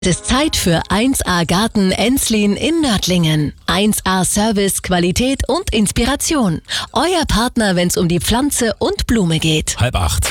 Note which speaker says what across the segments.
Speaker 1: Es ist Zeit für 1A Garten Enslin in Nördlingen. 1A Service, Qualität und Inspiration. Euer Partner, wenn es um die Pflanze und Blume geht.
Speaker 2: 7:30.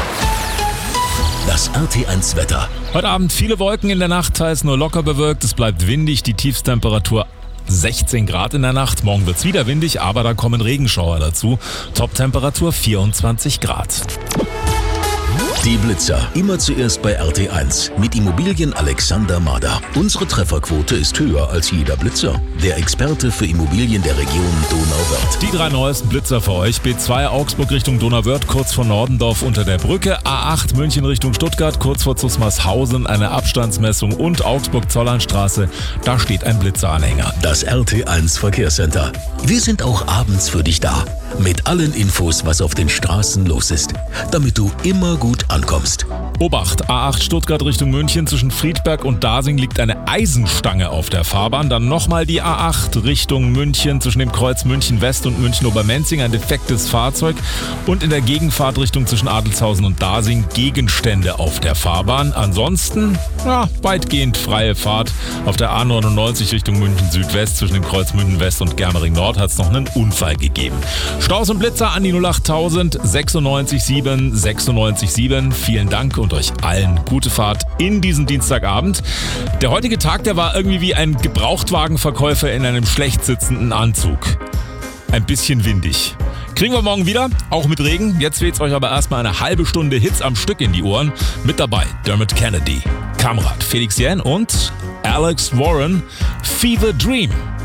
Speaker 3: Das RT1 Wetter.
Speaker 2: Heute Abend viele Wolken in der Nacht, teils nur locker bewölkt. Es bleibt windig, die Tiefstemperatur 16 Grad in der Nacht. Morgen wird's wieder windig, aber da kommen Regenschauer dazu. Toptemperatur 24 Grad.
Speaker 3: Die Blitzer. Immer zuerst bei RT1 mit Immobilien Alexander Mader. Unsere Trefferquote ist höher als jeder Blitzer. Der Experte für Immobilien der Region Donauwörth.
Speaker 2: Die 3 neuesten Blitzer für euch. B2 Augsburg Richtung Donauwörth, kurz vor Nordendorf unter der Brücke. A8 München Richtung Stuttgart, kurz vor Zusmarshausen, eine Abstandsmessung. Und Augsburg-Zollernstraße, da steht ein Blitzeranhänger.
Speaker 3: Das RT1 Verkehrscenter. Wir sind auch abends für dich da. Mit allen Infos, was auf den Straßen los ist. Damit du immer gut ankommst.
Speaker 2: Obacht, A8 Stuttgart Richtung München, zwischen Friedberg und Dasing liegt eine Eisenstange auf der Fahrbahn. Dann nochmal die A8 Richtung München, zwischen dem Kreuz München West und München Obermenzing, ein defektes Fahrzeug. Und in der Gegenfahrtrichtung zwischen Adelshausen und Dasing Gegenstände auf der Fahrbahn. Ansonsten, weitgehend freie Fahrt. Auf der A99 Richtung München Südwest, zwischen dem Kreuz München West und Germering Nord hat es noch einen Unfall gegeben. Staus und Blitzer an die 08000 96 7. Vielen Dank und euch allen gute Fahrt in diesen Dienstagabend. Der heutige Tag, der war irgendwie wie ein Gebrauchtwagenverkäufer in einem schlecht sitzenden Anzug. Ein bisschen windig. Kriegen wir morgen wieder, auch mit Regen. Jetzt weht's euch aber erstmal eine halbe Stunde Hits am Stück in die Ohren. Mit dabei Dermot Kennedy, Kamrat Felix Jähn und Alex Warren, Fever Dream.